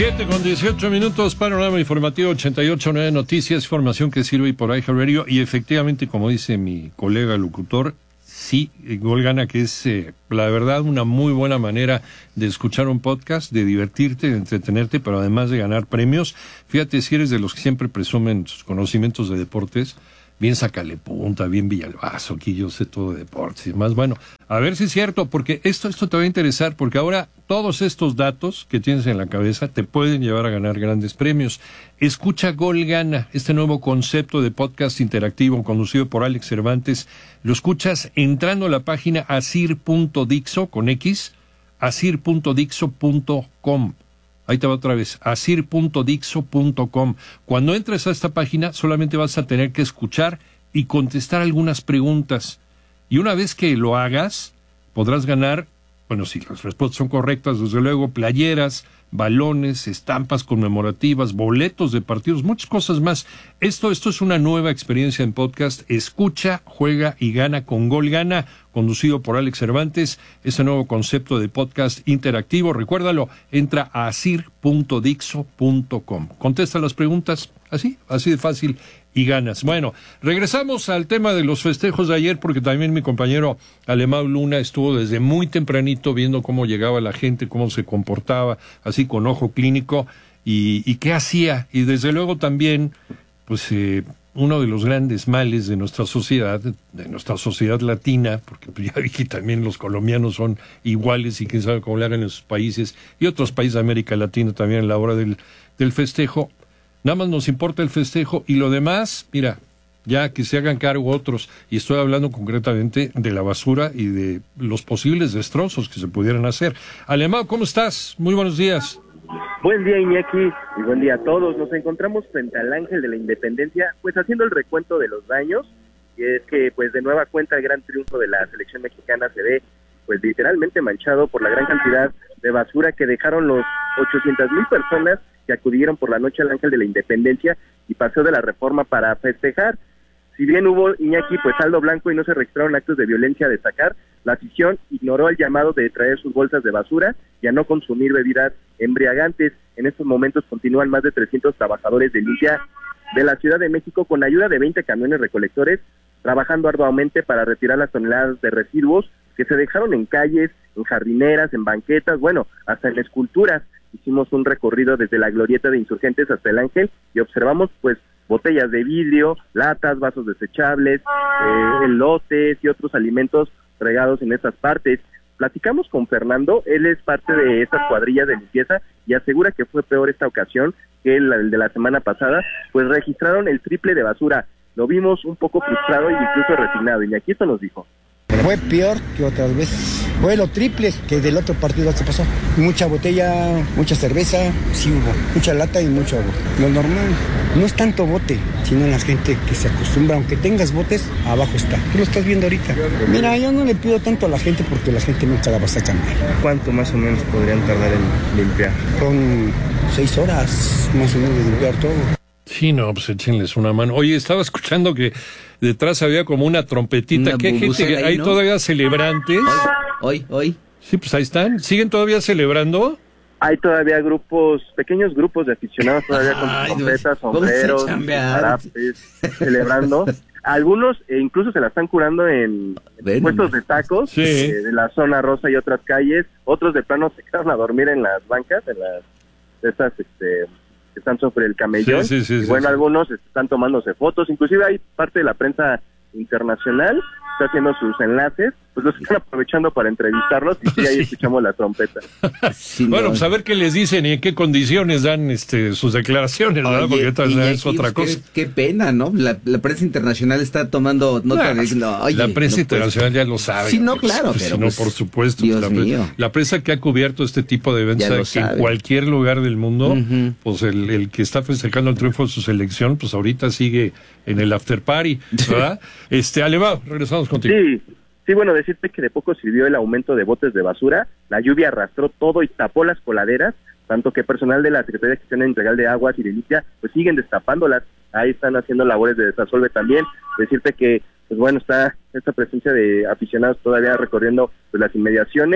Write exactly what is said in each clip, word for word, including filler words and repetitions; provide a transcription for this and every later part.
siete con dieciocho minutos, panorama informativo ochenta y ocho punto nueve Noticias, información que sirve por iHeartRadio. Y efectivamente, como dice mi colega locutor, sí, Gol Gana, que es eh, la verdad una muy buena manera de escuchar un podcast, de divertirte, de entretenerte, pero además de ganar premios. Fíjate, si eres de los que siempre presumen sus conocimientos de deportes, bien Sácale Punta, bien Villalbazo, aquí yo sé todo de deportes y demás. Bueno, a ver si es cierto, porque esto, esto te va a interesar, porque ahora todos estos datos que tienes en la cabeza te pueden llevar a ganar grandes premios. Escucha Gol Gana, este nuevo concepto de podcast interactivo conducido por Alex Cervantes. Lo escuchas entrando a la página asir punto dixo con X, asir punto dixo punto com. Ahí te va otra vez, asir punto dixo punto com. Cuando entres a esta página solamente vas a tener que escuchar y contestar algunas preguntas. Y una vez que lo hagas, podrás ganar, bueno, si las respuestas son correctas, desde luego, playeras, balones, estampas conmemorativas, boletos de partidos, muchas cosas más. Esto, esto es una nueva experiencia en podcast. Escucha, juega y gana con Gol Gana, conducido por Alex Cervantes. Ese nuevo concepto de podcast interactivo, recuérdalo, entra a asir punto dixo punto com. Contesta las preguntas, así, así de fácil, y ganas. Bueno, regresamos al tema de los festejos de ayer, porque también mi compañero Alemão Luna estuvo desde muy tempranito viendo cómo llegaba la gente, cómo se comportaba, así con ojo clínico, y, y qué hacía. Y desde luego también, pues, eh, uno de los grandes males de nuestra sociedad, de nuestra sociedad latina, porque ya vi que también los colombianos son iguales y quién sabe cómo le hagan en sus países, y otros países de América Latina también a la hora del, del festejo. Nada más nos importa el festejo y lo demás, mira, ya que se hagan cargo otros. Y estoy hablando concretamente de la basura y de los posibles destrozos que se pudieran hacer. Alemão, ¿cómo estás? Muy buenos días. Buen día, Iñaki, y buen día a todos. Nos encontramos frente al Ángel de la Independencia, pues haciendo el recuento de los daños. Y es que, pues de nueva cuenta, el gran triunfo de la selección mexicana se ve, pues literalmente manchado por la gran cantidad de basura que dejaron los ochocientas mil personas que acudieron por la noche al Ángel de la Independencia y Paseo de la Reforma para festejar. Si bien hubo, Iñaki, pues saldo blanco y no se registraron actos de violencia a destacar, la afición ignoró el llamado de traer sus bolsas de basura y a no consumir bebidas embriagantes. En estos momentos continúan más de trescientos trabajadores de limpia de la Ciudad de México con ayuda de veinte camiones recolectores, trabajando arduamente para retirar las toneladas de residuos que se dejaron en calles, en jardineras, en banquetas, bueno, hasta en esculturas. Hicimos un recorrido desde la glorieta de Insurgentes hasta el Ángel y observamos, pues, botellas de vidrio, latas, vasos desechables, eh, elotes y otros alimentos regados en estas partes. Platicamos con Fernando, él es parte de estas cuadrillas de limpieza y asegura que fue peor esta ocasión que el, el de la semana pasada, pues registraron el triple de basura. Lo vimos un poco frustrado e incluso resignado, y aquí esto nos dijo. Fue peor que otras veces. Fue lo triple que del otro partido que pasó. Mucha botella, mucha cerveza, sí hubo. Mucha lata y mucho agua. Lo normal. No es tanto bote, sino la gente que se acostumbra. Aunque tengas botes, abajo está. Tú lo estás viendo ahorita. Mira, yo no le pido tanto a la gente porque la gente nunca la va a sacar. ¿Cuánto más o menos podrían tardar en limpiar? Son seis horas más o menos de limpiar todo. Sí, no, pues échenles una mano. Oye, estaba escuchando que detrás había como una trompetita. Una ¿Qué gente que hay, ¿no? Todavía celebrantes? Hoy, hoy, hoy. Sí, pues ahí están. ¿Siguen todavía celebrando? Hay todavía grupos, pequeños grupos de aficionados todavía con Ay, trompetas, sombreros, harapes, celebrando. Algunos eh, incluso se la están curando en, en puestos de tacos, sí. eh, de la zona rosa y otras calles. Otros de plano se quedan a dormir en las bancas, en las estas, este... que están sobre el camellón, sí, sí, sí, y bueno, sí, algunos están tomándose fotos, inclusive hay parte de la prensa internacional está haciendo sus enlaces, pues los están aprovechando para entrevistarlos y sí, ahí sí. escuchamos la trompeta. Sí, bueno, no. Pues a ver qué les dicen y en qué condiciones dan este sus declaraciones, ¿verdad? Porque esta es otra pues, cosa. Qué, qué pena, ¿no? La, la prensa internacional está tomando nota nah, de... No, oye, la prensa no internacional ya lo sabe. Sí, no, claro, pues, pero... No, pues, por supuesto. Dios la, mío. La prensa que ha cubierto este tipo de eventos que en cualquier lugar del mundo, uh-huh. pues el, el que está festejando el triunfo de su selección, pues ahorita sigue en el after party, ¿verdad? este, Alemão, regresamos contigo. Sí. Sí, bueno, decirte que de poco sirvió el aumento de botes de basura, la lluvia arrastró todo y tapó las coladeras, tanto que personal de la Secretaría de Gestión Integral de Aguas y de Limpia, pues siguen destapándolas, ahí están haciendo labores de desasolve también. Decirte que, pues bueno, está esta presencia de aficionados todavía recorriendo pues las inmediaciones.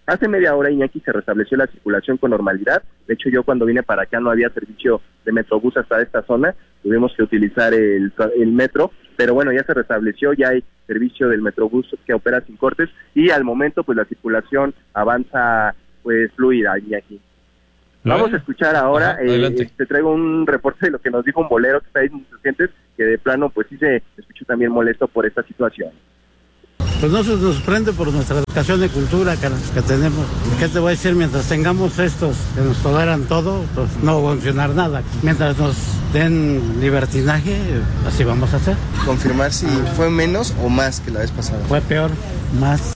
Hace media hora, Iñaki, se restableció la circulación con normalidad. De hecho, yo cuando vine para acá no había servicio de Metrobús hasta esta zona. Tuvimos que utilizar el, el metro, pero bueno, ya se restableció, ya hay servicio del Metrobús que opera sin cortes y al momento pues la circulación avanza pues fluida, Iñaki. Vamos a escuchar ahora, Ajá, eh, te traigo un reporte de lo que nos dijo un bolero que está ahí en Insurgentes, que de plano pues sí se escuchó también molesto por esta situación. Pues no se nos sorprende por nuestra educación de cultura que, que tenemos. ¿Qué te voy a decir? Mientras tengamos estos que nos toleran todo, pues no va a funcionar nada. Mientras nos den libertinaje, así vamos a hacer. Confirmar si fue menos o más que la vez pasada. Fue peor, más.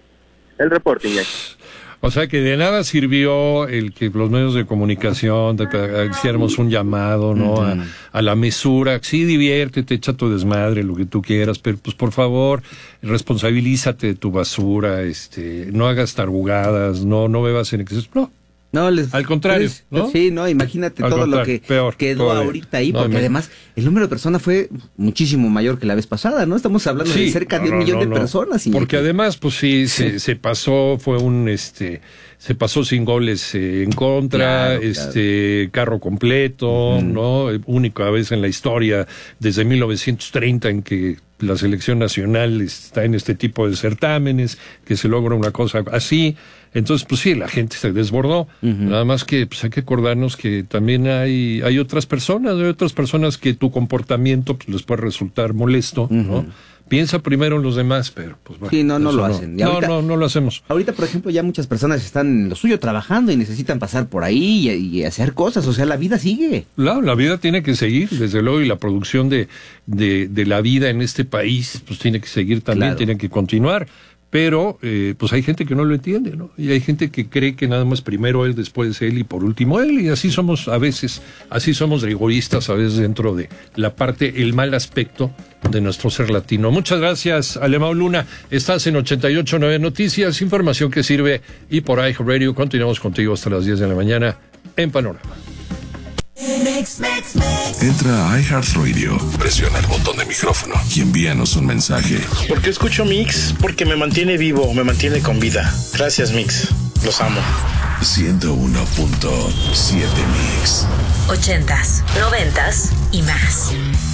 El reporte, Iñaki. O sea que de nada sirvió el que los medios de comunicación de, de, hiciéramos un llamado, ¿no? Uh-huh. a, a la mesura. Sí, diviértete, echa tu desmadre, lo que tú quieras, pero pues por favor, responsabilízate de tu basura, este, no hagas tarugadas, no, no bebas en exceso, no. No, les, al contrario, les, ¿no? Sí, no, imagínate al todo lo que peor, quedó todavía. ahorita ahí, no, porque me... además el número de personas fue muchísimo mayor que la vez pasada, ¿no? Estamos hablando sí, de cerca no, de un no, millón no, de no. personas. Porque Iñaki. además, pues sí, se, se pasó, fue un, este, se pasó sin goles eh, en contra, claro, este, claro. carro completo, uh-huh. ¿no? Única vez en la historia, desde mil novecientos treinta, en que la selección nacional está en este tipo de certámenes, que se logra una cosa así. Entonces, pues sí, la gente se desbordó. Uh-huh. Nada más que pues, hay que acordarnos que también hay hay otras personas, hay otras personas que tu comportamiento pues, les puede resultar molesto, uh-huh. ¿no? Piensa primero en los demás, pero pues bueno. Sí, no, no lo hacen. No, ahorita, no, no, no lo hacemos. Ahorita, por ejemplo, ya muchas personas están en lo suyo trabajando y necesitan pasar por ahí y, y hacer cosas. O sea, la vida sigue. Claro, la vida tiene que seguir, desde luego, y la producción de, de, de la vida en este país pues tiene que seguir también, claro. tiene que continuar. Pero, eh, pues hay gente que no lo entiende, ¿no? Y hay gente que cree que nada más primero él, después él y por último él. Y así somos a veces, así somos egoístas a veces dentro de la parte, el mal aspecto de nuestro ser latino. Muchas gracias, Alemão Luna. Estás en ochenta y ocho punto nueve Noticias, información que sirve. Y por iHeartRadio continuamos contigo hasta las diez de la mañana en Panorama. Entra a iHeartRadio, presiona el botón de micrófono y envíanos un mensaje. ¿Por qué escucho Mix? Porque me mantiene vivo, me mantiene con vida. Gracias, Mix. Los amo. ciento uno punto siete Mix. Ochentas, noventas y más.